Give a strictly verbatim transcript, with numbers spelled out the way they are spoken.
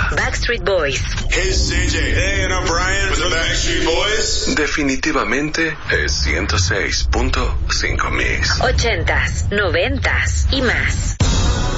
Backstreet Boys. Hey, C J. Hey, and O'Brien with the Backstreet Boys. Definitivamente es ciento seis punto cinco Mix. Ochentas, noventas y más.